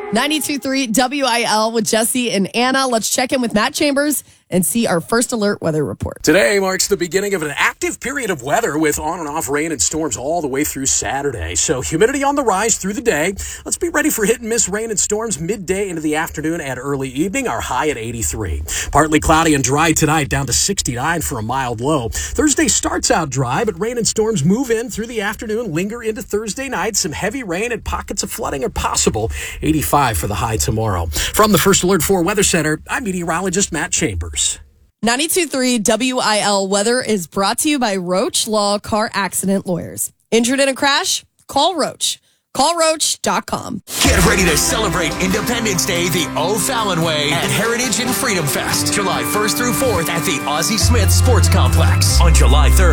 92.3 WIL with Jesse and Anna. Let's check in with Matt Chambers and see our first alert weather report. Today marks the beginning of an active period of weather with on and off rain and storms all the way through Saturday. So humidity on the rise through the day. Let's be ready for hit and miss rain and storms midday into the afternoon and early evening. Our high at 83. Partly cloudy and dry tonight, down to 69 for a mild low. Thursday starts out dry, but rain and storms move in through the afternoon, linger into Thursday night. Some heavy rain and pockets of flooding are possible. 85 for the high tomorrow. From the First Alert 4 Weather Center, I'm meteorologist Matt Chambers. 92.3 WIL weather is brought to you by Roach Law Car Accident Lawyers. Injured in a crash? Call Roach. CallRoach.com. Get ready to celebrate Independence Day the O'Fallon way at Heritage and Freedom Fest, July 1st through 4th at the Ozzie Smith Sports Complex. On July 3rd,